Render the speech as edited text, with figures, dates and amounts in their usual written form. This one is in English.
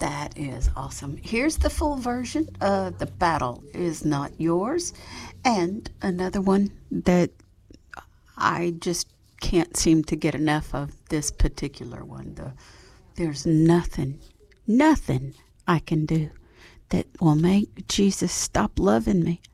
That is awesome. Here's the full version of The Battle Is Not Yours. And another one that I just can't seem to get enough of, this particular one. There's nothing I can do that will make Jesus stop loving me.